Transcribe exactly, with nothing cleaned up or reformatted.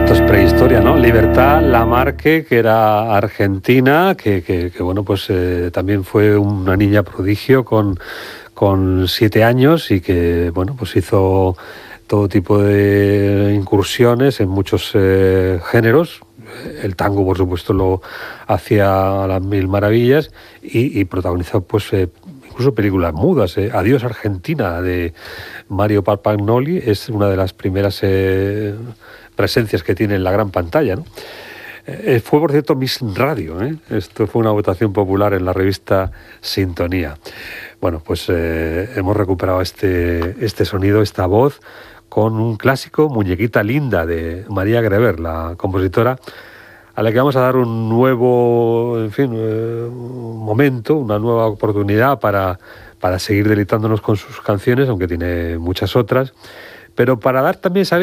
Esto es prehistoria, ¿no? Libertad Lamarque, que era argentina, que, que, que bueno, pues eh, también fue una niña prodigio con, con siete años y que, bueno, pues hizo todo tipo de incursiones en muchos eh, géneros. El tango, por supuesto, lo hacía a las mil maravillas y, y protagonizó, pues, eh, incluso películas mudas. Eh. Adiós Argentina, de Mario Papagnoli, es una de las primeras eh, presencias que tiene en la gran pantalla, ¿no? Eh, fue, por cierto, Miss Radio, ¿eh? Esto fue una votación popular en la revista Sintonía. Bueno, pues eh, hemos recuperado este, este sonido, esta voz, con un clásico, Muñequita Linda, de María Greber, la compositora, a la que vamos a dar un nuevo, en fin, eh, un momento, una nueva oportunidad para, para seguir deleitándonos con sus canciones, aunque tiene muchas otras, pero para dar también, ¿sabéis?,